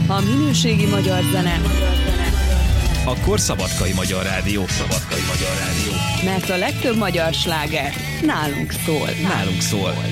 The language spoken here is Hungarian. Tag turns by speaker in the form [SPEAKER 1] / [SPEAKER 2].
[SPEAKER 1] A minőségi magyar zene,
[SPEAKER 2] akkor Szabadkai Magyar Rádió.
[SPEAKER 1] mert a legtöbb magyar sláger nálunk szól.
[SPEAKER 2] Nálunk szól.